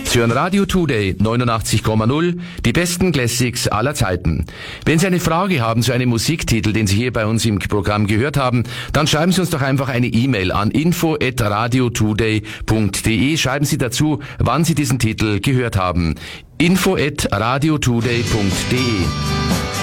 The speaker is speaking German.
Sie hören Radio Today 89,0, die besten Classics aller Zeiten. Wenn Sie eine Frage haben zu einem Musiktitel, den Sie hier bei uns im Programm gehört haben, dann schreiben Sie uns doch einfach eine E-Mail an info@radiotoday.de. Schreiben Sie dazu, wann Sie diesen Titel gehört haben. info@radiotoday.de